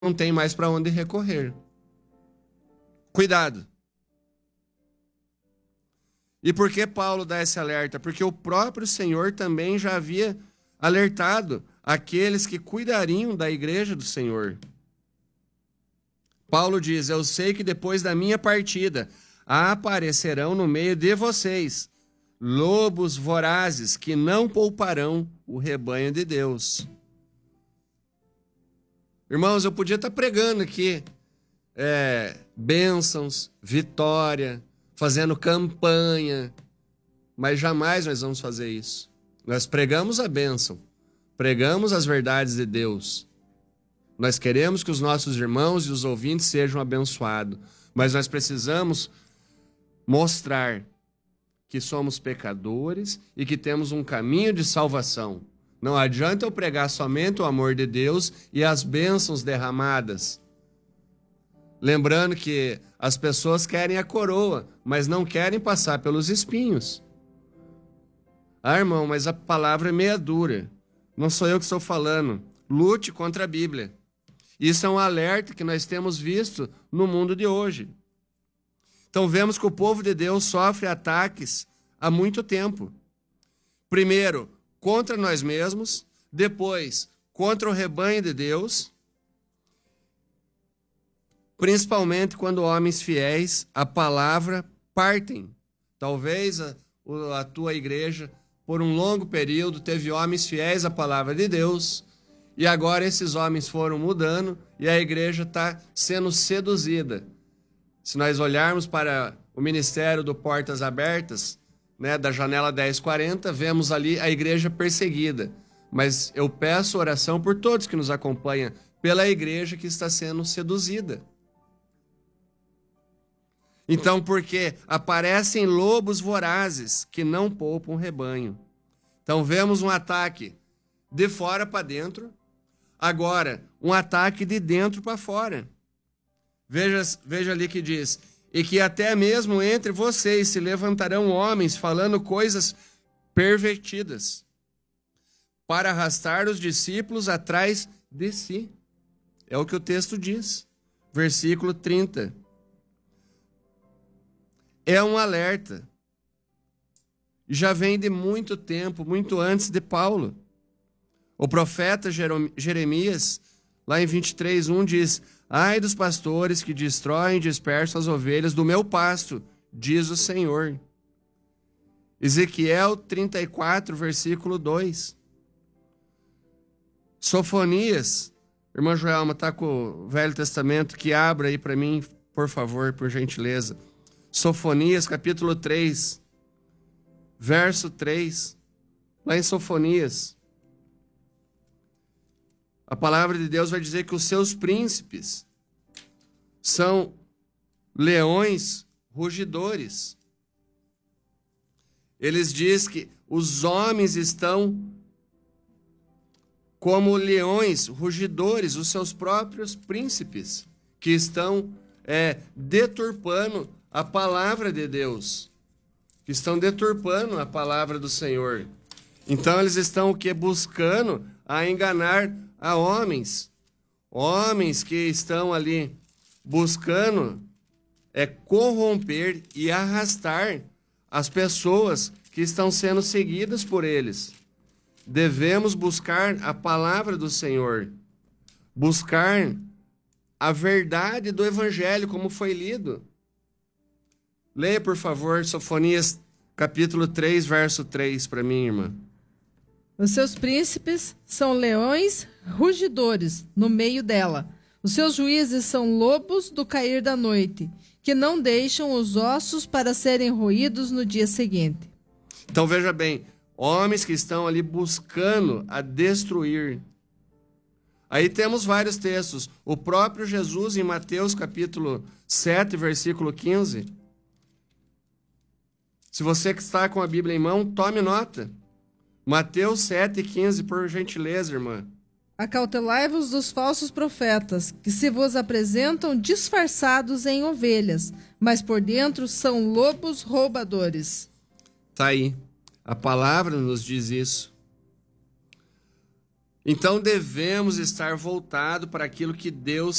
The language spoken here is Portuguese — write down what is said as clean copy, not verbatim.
não tem mais para onde recorrer. Cuidado. E por que Paulo dá esse alerta? Porque o próprio Senhor também já havia alertado aqueles que cuidariam da igreja do Senhor. Paulo diz: eu sei que depois da minha partida aparecerão no meio de vocês lobos vorazes que não pouparão o rebanho de Deus. Irmãos, eu podia estar pregando aqui bênçãos, vitória, fazendo campanha, mas jamais nós vamos fazer isso. Nós pregamos a bênção, pregamos as verdades de Deus. Nós queremos que os nossos irmãos e os ouvintes sejam abençoados, mas nós precisamos mostrar que somos pecadores e que temos um caminho de salvação. Não adianta eu pregar somente o amor de Deus e as bênçãos derramadas. Lembrando que as pessoas querem a coroa, mas não querem passar pelos espinhos. Ah, irmão, mas a palavra é meia dura. Não sou eu que estou falando. Lute contra a Bíblia. Isso é um alerta que nós temos visto no mundo de hoje. Então vemos que o povo de Deus sofre ataques há muito tempo. Primeiro, contra nós mesmos. Depois, contra o rebanho de Deus. Principalmente quando homens fiéis à palavra partem. Talvez a tua igreja, por um longo período, teve homens fiéis à palavra de Deus, e agora esses homens foram mudando e a igreja está sendo seduzida. Se nós olharmos para o ministério do Portas Abertas, da janela 1040, vemos ali a igreja perseguida. Mas eu peço oração por todos que nos acompanham, pela igreja que está sendo seduzida. Então, porque aparecem lobos vorazes que não poupam o rebanho. Então, vemos um ataque de fora para dentro, agora um ataque de dentro para fora. Veja ali que diz: e que até mesmo entre vocês se levantarão homens falando coisas pervertidas, para arrastar os discípulos atrás de si. É o que o texto diz. Versículo 30. É um alerta. Já vem de muito tempo, muito antes de Paulo. O profeta Jeremias, lá em 23:1, diz: ai dos pastores que destroem e dispersam as ovelhas do meu pasto, diz o Senhor. Ezequiel 34, versículo 2. Sofonias, irmã Joelma, está com o Velho Testamento, que abra aí para mim, por favor, por gentileza. Sofonias, capítulo 3, verso 3, lá em Sofonias. A palavra de Deus vai dizer que os seus príncipes são leões rugidores. Eles dizem que os homens estão como leões rugidores, os seus próprios príncipes, que estão deturpando a palavra de Deus, que estão deturpando a palavra do Senhor. Então eles estão o quê? Buscando a enganar a homens que estão ali buscando corromper e arrastar as pessoas que estão sendo seguidas por eles. Devemos buscar a palavra do Senhor, buscar a verdade do Evangelho, como foi lido. Leia, por favor, Sofonias, capítulo 3, verso 3, para mim, irmã. Os seus príncipes são leões rugidores no meio dela. Os seus juízes são lobos do cair da noite, que não deixam os ossos para serem roídos no dia seguinte. Então, veja bem, homens que estão ali buscando a destruir. Aí temos vários textos. O próprio Jesus, em Mateus, capítulo 7, versículo 15. Se você que está com a Bíblia em mão, tome nota. Mateus 7,15, por gentileza, irmã. Acautelai-vos dos falsos profetas, que se vos apresentam disfarçados em ovelhas, mas por dentro são lobos roubadores. Está aí. A palavra nos diz isso. Então devemos estar voltados para aquilo que Deus